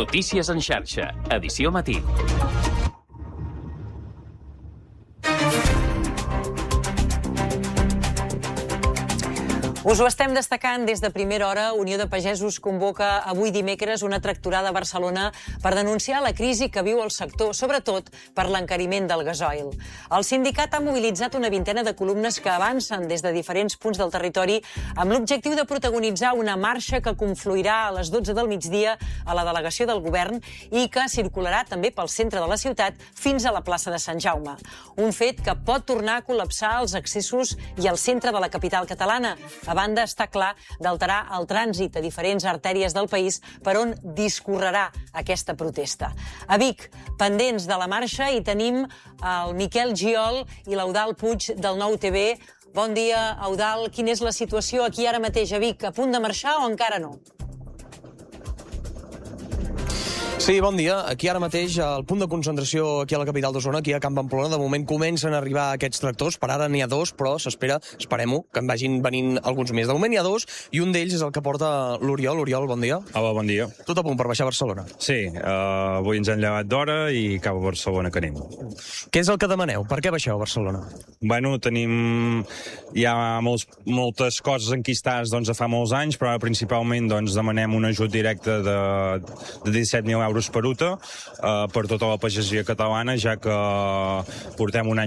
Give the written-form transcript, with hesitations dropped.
Notícies en xarxa, edició matí. Us ho estem destacant des de primera hora. Unió de Pagesos convoca avui dimecres una tractorada a Barcelona per denunciar la crisi que viu el sector, sobretot per l'encariment del gasoil. El sindicat ha mobilitzat una vintena de columnes que avancen des de diferents punts del territori amb l'objectiu de protagonitzar una marxa que confluirà a les 12 del migdia a la delegació del govern i que circularà també pel centre de la ciutat fins a la plaça de Sant Jaume. Un fet que pot tornar a col·lapsar els accessos i el centre de la capital catalana. A banda, està clar d'alterar el trànsit a diferents artèries del país per on discorrerà aquesta protesta. A Vic, pendents de la marxa, hi tenim el Miquel Giol i l'Eudald Puig del Nou TV. Bon dia, Eudald. Quina és la situació aquí ara mateix a Vic? A punt de marxar o encara no? Sí, bon dia. Aquí ara mateix, al punt de concentració aquí a la capital d'Osona, aquí a Can Pamplona, de moment comencen a arribar aquests tractors. Per ara n'hi ha dos, però esperem-ho, que en vagin venint alguns més. De moment hi ha dos, i un d'ells és el que porta l'Oriol. Oriol, bon dia. Hola, bon dia. Tot a punt per baixar a Barcelona. Sí, avui ens hem llevat d'hora i cap a Barcelona que anem. Què és el que demaneu? Per què baixeu a Barcelona? Bueno, hi ha moltes coses enquistades a fa molts anys, però ara principalment demanem un ajut directe de 17.000 euros per UTA per tota la pagesia catalana, ja que portem un any